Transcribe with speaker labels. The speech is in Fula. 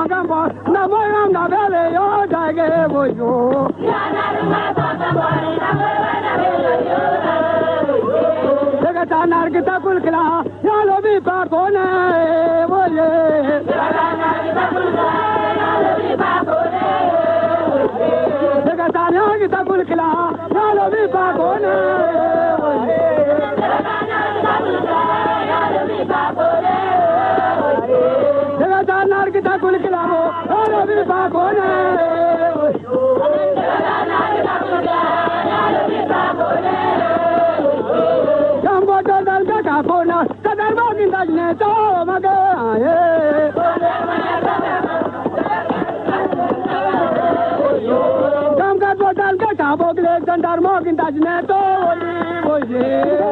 Speaker 1: Gambo, Namoyam Navele, your Dage, Boyo. Tagatanar Gitakulkla, Yalobi Pakone, Boye. Tagatanar Gitakulkla, Yalobi Pakone, Tagatanar Gitakulkla, Yalobi Pakone. Kapona, kadar bagin dajne to magaye. Kam ka botal ka bogle dandar magin dajne to oye oye.